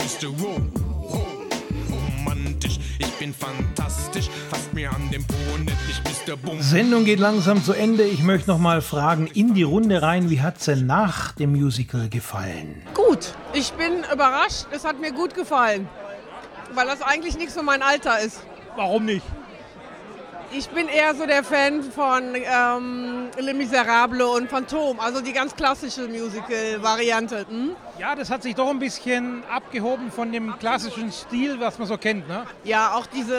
Bist du romantisch, ich bin fantastisch, fasst mir an dem Po und endlich bist du bumm. Sendung geht langsam zu Ende. Ich möchte noch mal fragen, in die Runde rein, wie hat's denn nach dem Musical gefallen? Gut, ich bin überrascht, es hat mir gut gefallen, weil das eigentlich nicht so mein Alter ist. Warum nicht? Ich bin eher so der Fan von Les Miserables und Phantom, also die ganz klassische Musical-Variante. Ja, das hat sich doch ein bisschen abgehoben von dem klassischen Stil, was man so kennt, ne? Ja, auch diese,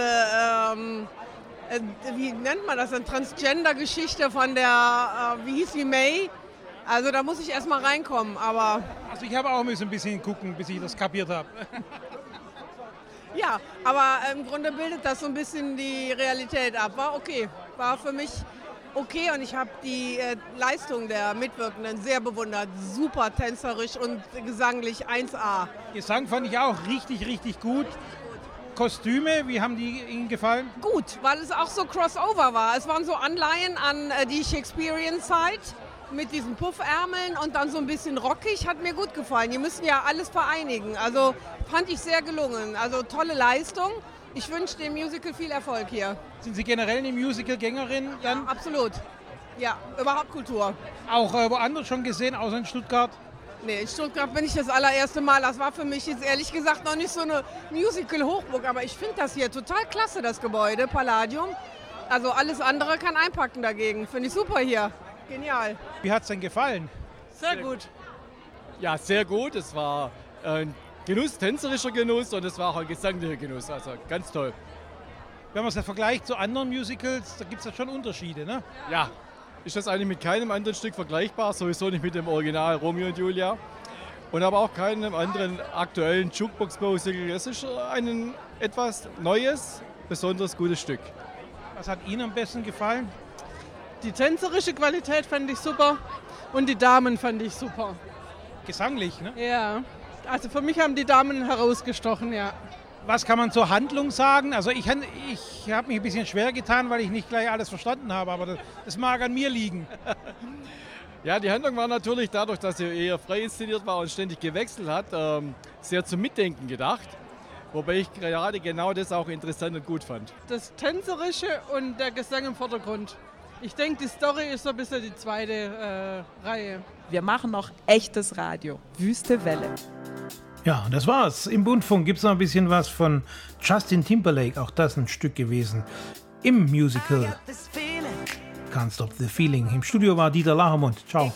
wie nennt man das, eine Transgender-Geschichte von der, wie hieß die, May? Also da muss ich erst mal reinkommen, aber... Also ich habe auch ein bisschen gucken, bis ich das kapiert habe. Ja, aber im Grunde bildet das so ein bisschen die Realität ab. War okay, war für mich okay und ich habe die Leistung der Mitwirkenden sehr bewundert. Super tänzerisch und gesanglich 1A. Gesang fand ich auch richtig, richtig gut. Kostüme, wie haben die Ihnen gefallen? Gut, weil es auch so Crossover war. Es waren so Anleihen an die Shakespearean-Zeit mit diesen Puffärmeln und dann so ein bisschen rockig, hat mir gut gefallen. Die müssen ja alles vereinigen, also fand ich sehr gelungen. Also tolle Leistung. Ich wünsche dem Musical viel Erfolg hier. Sind Sie generell eine Musical-Gängerin, Jan? Ja, absolut. Ja, überhaupt Kultur. Auch woanders schon gesehen, außer in Stuttgart? Nee, in Stuttgart bin ich das allererste Mal. Das war für mich jetzt ehrlich gesagt noch nicht so eine Musical-Hochburg, aber ich finde das hier total klasse, das Gebäude, Palladium. Also alles andere kann einpacken dagegen. Finde ich super hier. Genial. Wie hat es denn gefallen? Sehr gut. Ja, sehr gut. Es war ein Genuss, tänzerischer Genuss und es war auch ein gesanglicher Genuss. Also ganz toll. Wenn man es vergleicht zu anderen Musicals, da gibt es ja schon Unterschiede, ne? Ja, ist das eigentlich mit keinem anderen Stück vergleichbar, sowieso nicht mit dem Original Romeo und Julia und aber auch keinem anderen aktuellen Jukebox-Musical. Es ist ein etwas neues, besonders gutes Stück. Was hat Ihnen am besten gefallen? Die tänzerische Qualität fand ich super und die Damen fand ich super. Gesanglich, ne? Ja, also für mich haben die Damen herausgestochen, ja. Was kann man zur Handlung sagen? Also ich habe mich ein bisschen schwer getan, weil ich nicht gleich alles verstanden habe, aber das mag an mir liegen. Ja, die Handlung war natürlich dadurch, dass sie eher frei inszeniert war und ständig gewechselt hat, sehr zum Mitdenken gedacht. Wobei ich gerade genau das auch interessant und gut fand. Das Tänzerische und der Gesang im Vordergrund. Ich denke, die Story ist so ein bisschen die zweite Reihe. Wir machen noch echtes Radio. Wüste Welle. Ja, das war's. Im Bundfunk gibt's noch ein bisschen was von Justin Timberlake, auch das ein Stück gewesen, im Musical Can't Stop the Feeling. Im Studio war Dieter Lachermund. Ciao.